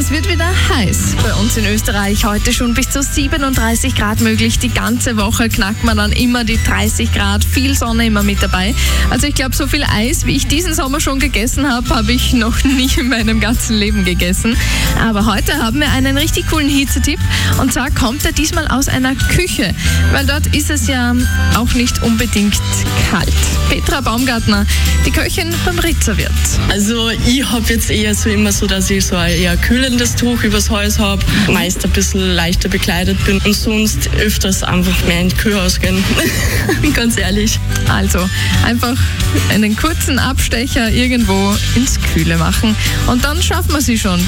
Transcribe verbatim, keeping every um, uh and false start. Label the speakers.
Speaker 1: Es wird wieder heiß bei uns in Österreich. Heute schon bis zu siebenunddreißig Grad möglich. Die ganze Woche knackt man dann immer die dreißig Grad. Viel Sonne immer mit dabei. Also ich glaube, so viel Eis, wie ich diesen Sommer schon gegessen habe, habe ich noch nie in meinem ganzen Leben gegessen. Aber heute haben wir einen richtig coolen Hitzetipp. Und zwar kommt er diesmal aus einer Küche. Weil dort ist es ja auch nicht unbedingt kalt. Petra Baumgartner, die Köchin beim Ritzerwirt.
Speaker 2: Also ich habe jetzt eher so immer so, dass ich so ein eher kühlendes Tuch übers Hals habe, meist ein bisschen leichter bekleidet bin und sonst öfters einfach mehr in die Kühlhaus gehen. Ganz ehrlich.
Speaker 1: Also einfach einen kurzen Abstecher irgendwo ins Kühle machen und dann schaffen wir sie schon.